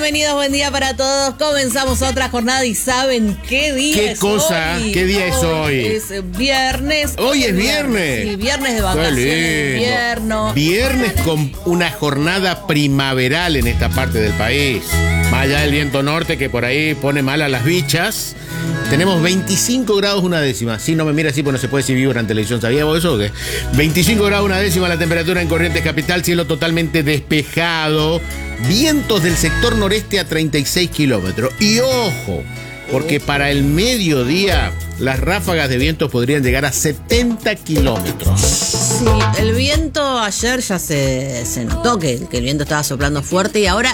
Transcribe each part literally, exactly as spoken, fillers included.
bienvenidos, buen día para todos. Comenzamos otra jornada y ¿saben qué día ¿Qué es cosa? hoy? ¿Qué día es hoy? Es viernes. Hoy es viernes. Sí, viernes de vacaciones de invierno. Viernes con una jornada primaveral en esta parte del país. Más allá del viento norte que por ahí pone mal a las bichas. Tenemos veinticinco grados una décima. Si no me mira así, pues no se puede decir vivo en televisión. ¿Sabía vos eso o qué? veinticinco grados una décima la temperatura en Corrientes Capital. Cielo totalmente despejado. Vientos del sector noreste a treinta y seis kilómetros. Y ojo, porque para el mediodía las ráfagas de viento podrían llegar a setenta kilómetros. Sí, el viento ayer ya se, se notó que, que el viento estaba soplando fuerte y ahora...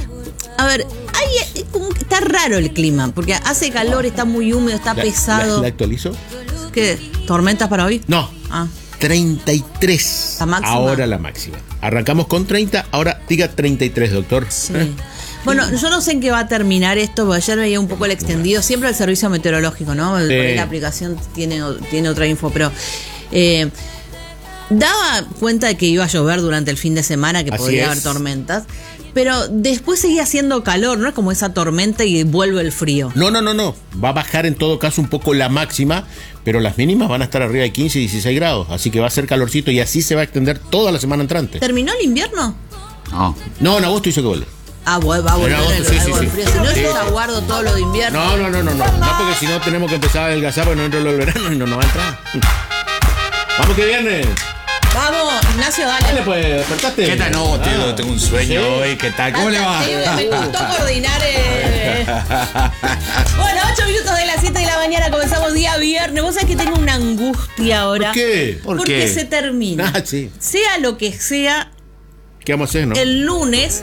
A ver, hay, como que está raro el clima, porque hace calor, está muy húmedo, está ¿La, pesado. ¿La, la actualizó? ¿Qué? ¿Tormentas para hoy? No. Ah. treinta y tres. La máxima. Ahora la máxima. Arrancamos con treinta, ahora diga treinta y tres, doctor. Sí. ¿Eh? Bueno, yo no sé en qué va a terminar esto, porque ayer veía un poco el extendido, siempre el servicio meteorológico, ¿no? Sí. Por ahí la aplicación tiene, tiene otra info, pero... Eh, daba cuenta de que iba a llover durante el fin de semana, que Así podría es. haber tormentas, pero después seguía haciendo calor, no es como esa tormenta y vuelve el frío. No, no, no, no. Va a bajar en todo caso un poco la máxima, pero las mínimas van a estar arriba de quince y dieciséis grados, así que va a ser calorcito y así se va a extender toda la semana entrante. ¿Terminó el invierno? No. No, en agosto hizo que vuelve. Ah, bueno, va a volver En agosto, el, sí, algo sí, del sí. frío. Si no, Sí, yo sí. aguardo todo lo de invierno. No, no, no, no, no. No, porque si no tenemos que empezar a adelgazar porque no entra el verano y no nos va a entrar. Vamos que viernes. Vamos, Ignacio, dale. Dale pues, despertaste. ¿Qué tal? No, tío, Ah. tengo un sueño ¿Sí? hoy. ¿Qué tal? ¿Cómo le va? Sí, me costó coordinar. Eh. Bueno, ocho minutos de las siete de la mañana, comenzamos día viernes. Vos sabés que tengo una angustia ahora. ¿Por qué? ¿Por Porque qué? se termina. Ah, sí. Sea lo que sea, ¿Qué vamos a hacer, no? el lunes.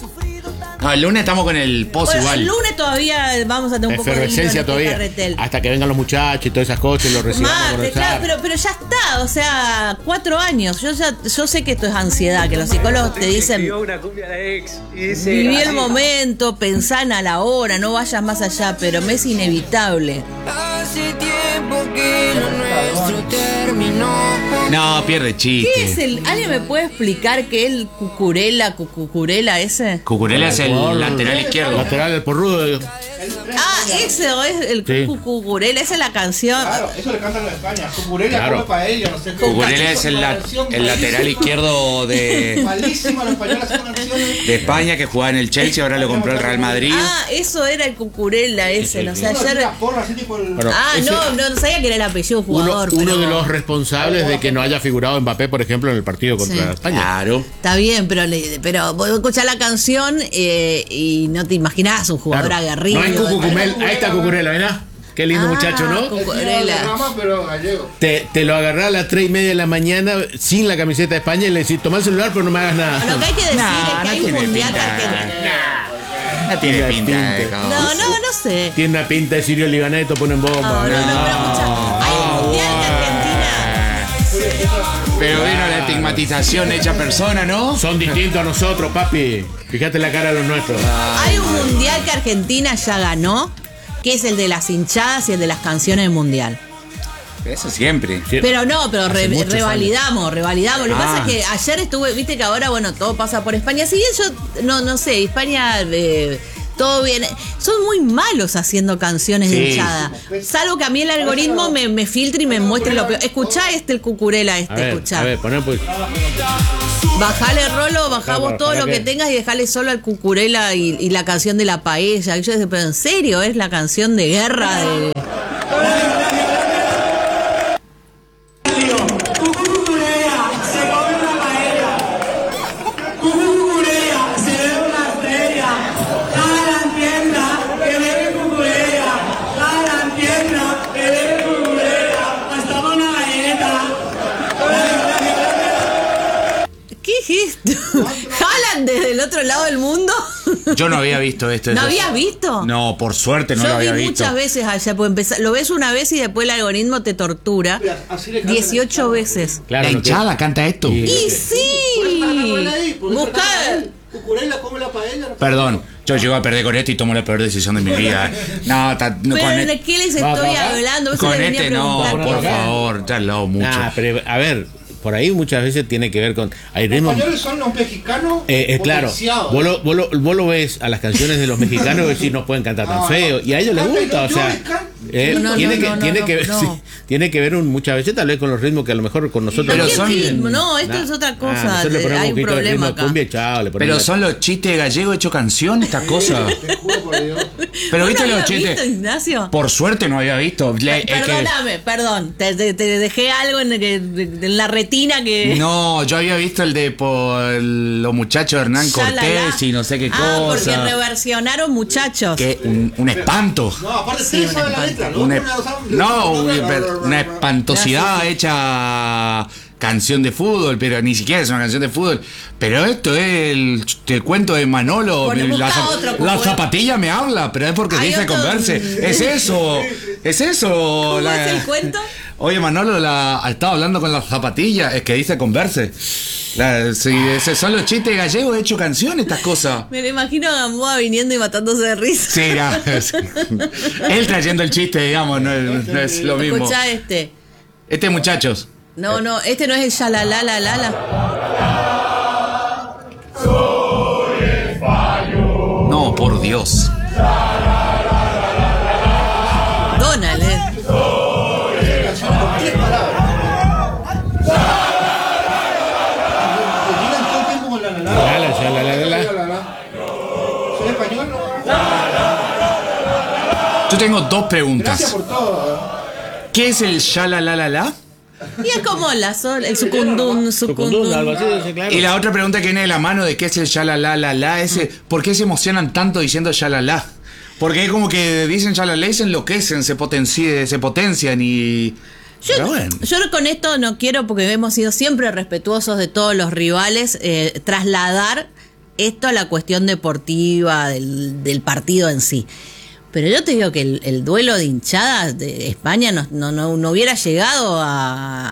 No, el lunes estamos con el post Bueno, igual. el lunes todavía vamos a tener un poco de Efervescencia lío en este todavía. carretel. Hasta que vengan los muchachos y todas esas cosas y los recibamos a Marte, conversar. claro, pero, pero ya está, o sea, cuatro años. Yo ya, yo sé que esto es ansiedad, que los psicólogos te dicen, Una cumbia de ex y dice, viví el así. momento, pensá en a la hora, no vayas más allá, pero me es inevitable. Hace tiempo que lo nuestro terminó. No, pierde chiste. ¿Qué es el? ¿Alguien me puede explicar qué es el cucurela, cucucurela ese? Cucurella es el Por- lateral izquierdo. Lateral del porrudo. Ah, ese o es el Sí. cucucurela, esa es la canción. Claro, eso le cantan en España. Cucurella Claro. come paella, no sé qué. Cucurella es el, la- el lateral izquierdo de, Malísima los españoles haciendo canciones. de España que jugaba en el Chelsea, ahora lo compró el Real Madrid. Ah, eso era el cucurela ese, no sé, Uno ayer... tira porra, así tipo el... Bueno, Ah, ese- no, no, no sabía que era el apellido Uno, jugador. uno pero- de los responsables de que no haya figurado Mbappé, por ejemplo, en el partido contra Sí. España. Claro. Está bien, pero, le- pero vos escuchás la canción eh, y no te imaginás un jugador Claro. aguerrido. No hay cucucumel. Ahí está Cucurella, ¿verdad? Qué lindo Ah, muchacho, ¿no? cu- Es Cucurella. de rama, pero gallego. Te, te lo agarrás a las tres y media de la mañana sin la camiseta de España y le decís, toma el celular, pero no me hagas nada. Lo que hay que decir No, es que no hay un tiene mundial pinta. argentino. No tiene Tiene pinta de pinta. cabrón. No, no, no sé. Tiene una pinta de sirio libanés, te ponen bomba. No, no, no, pero escucha, hay un mundial que Argentina. Pero vino la estigmatización hecha persona, ¿no? Son distintos a nosotros, papi. Fíjate la cara de los nuestros. Hay un mundial que Argentina ya ganó, que es el de las hinchadas y el de las canciones del mundial. Eso siempre. Sí. Pero no, pero re- muchos revalidamos, revalidamos. Lo que Ah. pasa es que ayer estuve, viste que ahora, bueno, todo pasa por España. Si bien yo, no, no sé, España, eh, todo bien. Son muy malos haciendo canciones de Sí. hinchada. Salvo que a mí el algoritmo me, me filtre y me muestre lo peor. Escuchá este, el cucurela A este, ver, escuchá. a ver, poné pues. Bajale Rolo, bajamos Claro, todo ¿para lo qué? que tengas y dejale solo al cucurela y, y la canción de la paella. Y yo decía, pero en serio, es la canción de guerra de... Cucucurea, se come una paella. Cucucurea, se bebe una estrella. Cada tienda que bebe cucurea. Cada tienda que bebe cucurea. Hasta una galleta. ¿Qué es esto? ¿Jalan desde el otro lado del mundo? Yo no había visto esto. ¿No Eso- habías visto? No, por suerte no Yo lo vi había visto. muchas veces allá, pues empezar, lo ves una vez y después el algoritmo te tortura. Mira, así le cantan dieciocho en veces. Claro, La lo que- hinchada canta esto. Sí. ¡Y sí! Buscar. Cucurella come la paella. Perdón, yo llego a perder con esto y tomo la peor decisión de mi vida. No, ta- no, Pero con, ¿de e- qué les Va, estoy va, va. hablando? Eso con le venía a este no, preguntar. por favor, te has hablado mucho. Nah, pero a ver, por ahí muchas veces tiene que ver con... Hay Los ritmos... españoles son los mexicanos. Eh, eh, claro, potenciados. vos lo, vos, lo, vos lo ves a las canciones de los mexicanos y decís no pueden cantar tan Ah, feo, y a ellos les ah, gusta, o yo sea, les can- eh, No, no, tiene no, que, no, tiene no, que ver, no. sí, tiene que ver un, muchas veces tal vez con los ritmos que a lo mejor con nosotros Pero ¿Qué son- ritmo? No, esto Nah. es otra Ah, cosa. nosotros le ponemos Hay un poquito de problema ritmo de acá. cumbia y chao, le ponemos Pero la- son los chistes gallegos hecho canción, esta cosa. Te juro por Dios. Pero ¿Vos viste no los habías chistes. visto, Ignacio? Por suerte no había visto. Le- es que- Perdóname, perdón. Te, te- te dejé algo en, en- en la retina que. No, yo había visto el de por los muchachos de Hernán Ya la, la. Cortés y no sé qué Ah, porque cosa. reversionaron muchachos. Que un, un espanto. No, aparte Sí, sí, sabe una la letra, ¿no? Una, Una- no, una- una, una espantosidad hecha canción de fútbol, pero ni siquiera es una canción de fútbol. Pero esto es el, el cuento de Manolo. Bueno, la, busca zap- otro, la como- zapatilla me habla, pero es porque Hay dice otro- Converse. Es eso, es eso. ¿Cómo la- es el cuento? Oye, Manolo la, estaba hablando con la zapatilla, es que dice Converse. La, si, ese son los chistes gallegos hecho canción, estas cosas. Me lo imagino a Gamboa viniendo y matándose de risa. Sí, ya, es- él trayendo el chiste, digamos, no es, no es lo mismo. Escuchá este. Este, muchachos. No, no, este no es el ya la la la la la. No, por Dios. Donald, eh. Tres palabras. Que llegan todo el tiempo con la la la. La, la, la, la, la, la. La, la, la. ¿Soy español? No. Yo tengo dos preguntas. Gracias por todo. ¿Qué es el ya la la la la? Y es como la sol, el sucundún, Sucundún, algo sucundún. así, sí, claro. Y la otra pregunta que viene de la mano de qué es el ya la la la la, ese, ¿por qué se emocionan tanto diciendo ya la la? Porque es como que dicen ya la la y se enloquecen, se, potenci- se potencian y... Yo, Pero bueno. yo con esto no quiero, porque hemos sido siempre respetuosos de todos los rivales, eh, trasladar esto a la cuestión deportiva del, del partido en sí. Pero yo te digo que el, el duelo de hinchadas de España no, no, no, no hubiera llegado a,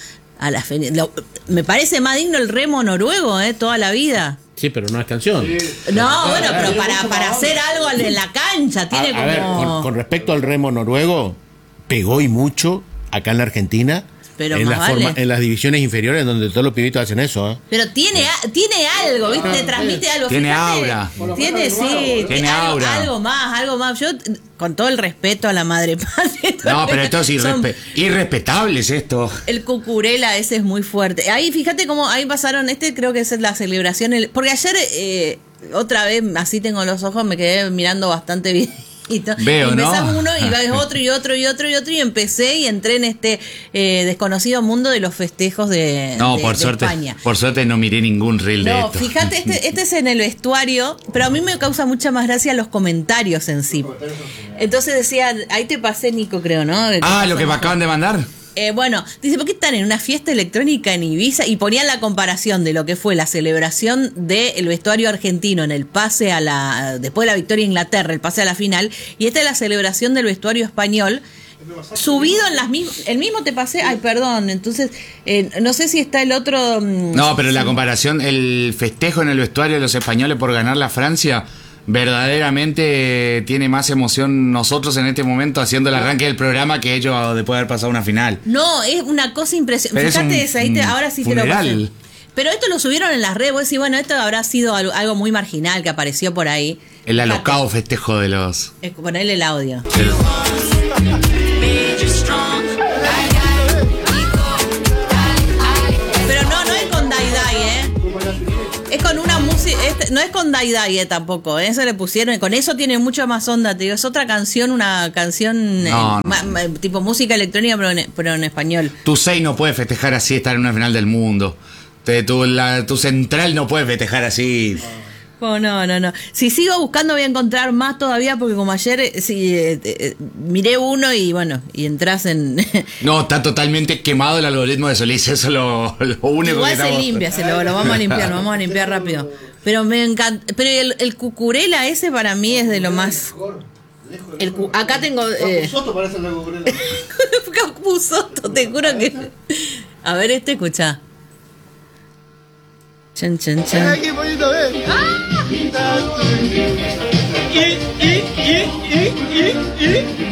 a la... fe- lo- me parece más digno el remo noruego, eh, toda la vida. Sí, pero no es canción. No, bueno, pero para, para hacer algo en la cancha A, tiene a como... ver, con, con respecto al remo noruego, pegó y mucho acá en la Argentina. Pero en, más las vale. forma- en las divisiones inferiores donde todos los pibitos hacen eso. ¿eh? Pero tiene, a- tiene algo, ¿viste? Transmite algo. Tiene Fíjate, aura. Tiene, sí. Tiene algo, aura. algo más, algo más. Yo, con todo el respeto a la madre patria. No, pero esto es son- irrespe- irrespetable es esto. El cucurela ese es muy fuerte. Ahí, fíjate cómo ahí pasaron, este creo que es la celebración. el- porque ayer, eh, otra vez, así tengo los ojos, me quedé mirando bastante bien. Y to- Veo, y empezamos ¿no? uno y ves otro y otro y otro y otro y empecé y entré en este eh, desconocido mundo de los festejos de, No, de- por de suerte, España. por suerte no miré ningún reel de No, esto. fíjate, este, este es en el vestuario, pero a mí me causa mucha más gracia los comentarios en sí. Entonces decían, ahí te pasé, Nico, creo, ¿no? Ah, lo que me acaban de mandar. Eh, bueno, dice, ¿por qué están en una fiesta electrónica en Ibiza? Y ponían la comparación de lo que fue la celebración del vestuario argentino en el pase a la... después de la victoria de Inglaterra, el pase a la final, y esta es la celebración del vestuario español, subido en las mismas... El mismo te pasé, ay, perdón, entonces, eh, no sé si está el otro... mm, No, pero la comparación, el festejo en el vestuario de los españoles por ganar la Francia, verdaderamente tiene más emoción nosotros en este momento haciendo el arranque del programa que ellos después de haber pasado una final. No, es una cosa impresionante. Pero es Fíjate un- esa, ahí te- un ahora sí te lo funeral. pasé. Pero esto lo subieron en las redes, vos decís, bueno, esto habrá sido algo, algo muy marginal que apareció por ahí. El alocado festejo de los... Es ponerle el audio. del- Pero no, no es con Dai Dai, ¿eh? Es con una música, este- no es con Dai Dai eh, tampoco, ¿eh? Eso le pusieron, con eso tiene mucho más onda, te digo, es otra canción, una canción eh, No, no. ma- ma- tipo música electrónica pero en, pero en español. Tu seis no puede festejar así, estar en una final del mundo. Te- tu, la- tu central no puede festejar así. Oh, no, no, no. Si sigo buscando voy a encontrar más todavía porque como ayer eh, sí, eh, eh, miré uno y bueno, y entras en... No, está totalmente quemado el algoritmo de Solís, eso es lo, lo único Igual que se estamos... limpia, se lo, lo vamos a limpiar, lo vamos a limpiar rápido. Pero me encanta, pero el, el cucurela ese para mí es de lo más... El cu- acá tengo... Eh, Soto parece el de Cucurella. Capuzoto, te juro que... A ver, este escucha. Chan, chan, chan.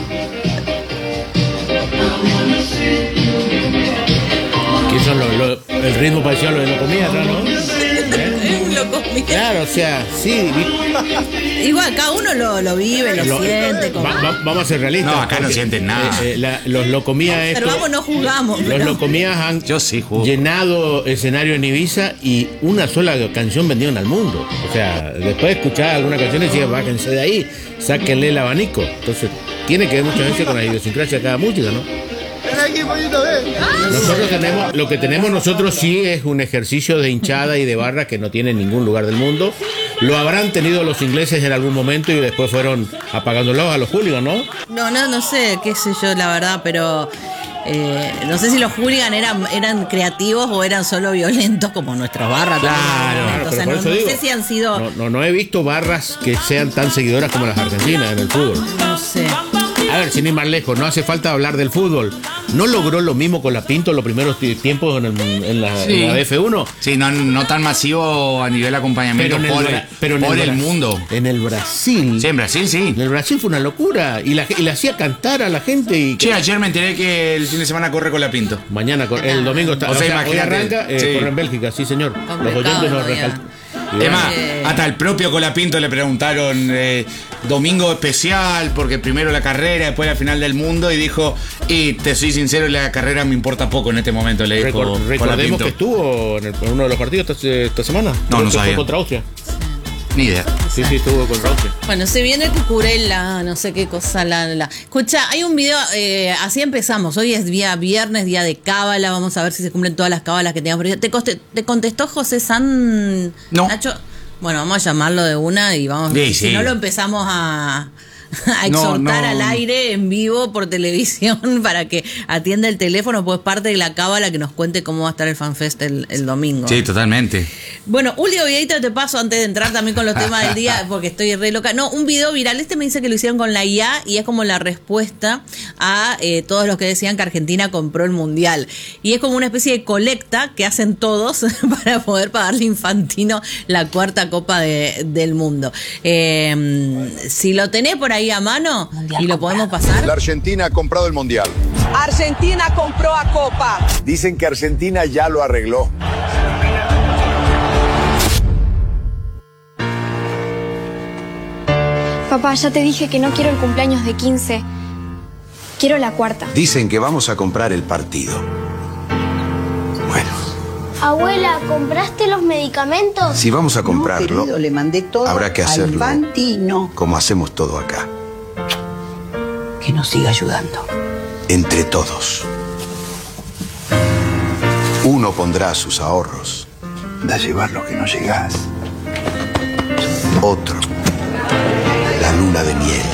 Que son los, los- ritmo parecía lo de lo comía acá, ¿no? ¿Eh? Lo comía. Claro, o sea, sí. Igual, cada uno lo, lo vive, lo, Lo- siente. Como... va- va- vamos a ser realistas. No, acá no porque, sienten nada. eh, eh, la- los locomías estos- Observamos, no jugamos. Los pero- locomías han Yo sí juego. llenado escenario en Ibiza y una sola canción vendieron al mundo. O sea, después de escuchar alguna canción decía, bájense de ahí, sáquenle el abanico. Entonces, tiene que ver muchas veces con la idiosincrasia de cada música, ¿no? Nosotros tenemos, lo que tenemos nosotros sí es un ejercicio de hinchada y de barra que no tiene en ningún lugar del mundo. Lo habrán tenido los ingleses en algún momento y después fueron apagándolos a los hooligans, ¿no? No, no, no sé, qué sé yo, la verdad, pero eh, no sé si los hooligans eran, eran creativos o eran solo violentos como nuestras barras. Claro, también. Claro, O pero sea, por no, eso no digo, sé si han sido, No, no, no he visto barras que sean tan seguidoras como las argentinas en el fútbol. no sé. A ver, sin ir más lejos, no hace falta hablar del fútbol. ¿No logró lo mismo con la Pinto en los primeros ti- tiempos en, el- en la, Sí. en la F uno? Sí, no, no tan masivo a nivel acompañamiento en el, por, Bra- pero en por el, Bra- mundo. En el Brasil. Sí, en Brasil sí. En el Brasil fue una locura. Y, la, y le hacía cantar a la gente. Y Che, ayer me enteré que el fin de semana corre con la Pinto. mañana, cor- el domingo está. O sea, hoy imagínate. arranca, eh, Sí. corre en Bélgica, sí, señor. Los Complicado oyentes nos todavía. recalcan. Y Es bueno, más, Eh. hasta el propio Colapinto le preguntaron eh, domingo especial, porque primero la carrera, después la final del mundo, y dijo, y te soy sincero, la carrera me importa poco en este momento, le dijo recor- recordemos Colapinto. que estuvo en, el- en uno de los partidos esta, esta semana. Creo no que fue sabía. contra Austria. Ni idea. Sí, sí, estuvo contra Austria. Bueno, se viene Cucurella, no sé qué cosa, la, la. Escucha, hay un video, eh, así empezamos, hoy es día viernes, día de cábala, vamos a ver si se cumplen todas las cábalas que teníamos. ¿Te, coste- te contestó José San No. Nacho? Bueno, vamos a llamarlo de una y vamos, Sí, si sí. no lo empezamos a, a No, exhortar no. al aire en vivo por televisión para que atienda el teléfono, pues parte de la cábala que nos cuente cómo va a estar el FanFest el, el domingo. Sí, totalmente. Bueno, Julio videito te paso antes de entrar también con los temas del día, porque estoy re loca. No, un video viral, este me dice que lo hicieron con la I A y es como la respuesta a eh, todos los que decían que Argentina compró el Mundial. Y es como una especie de colecta que hacen todos para poder pagarle a Infantino la cuarta Copa de- del Mundo. Eh, si lo tenés por ahí a mano y lo podemos pasar. La Argentina ha comprado el Mundial. Argentina compró a Copa. Dicen que Argentina ya lo arregló. Papá, ya te dije que no quiero el cumpleaños de quince. Quiero la cuarta. Dicen que vamos a comprar el partido. Bueno, Abuela, ¿compraste los medicamentos? si vamos a comprarlo, Querido, le mandé todo habrá que a hacerlo Infantino. como hacemos todo acá, Que nos siga ayudando. entre todos. Uno pondrá sus ahorros. Da llevar lo que no llegás. Otro, la luna de miel.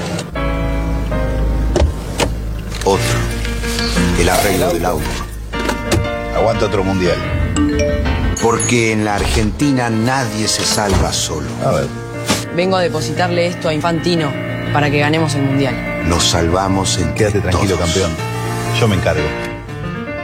Otro, el arreglo del auto. Aguanta otro mundial. Porque en la Argentina nadie se salva solo. A ver. Vengo a depositarle esto a Infantino para que ganemos el Mundial. Nos salvamos en Quédate tranquilo, campeón. Yo me encargo.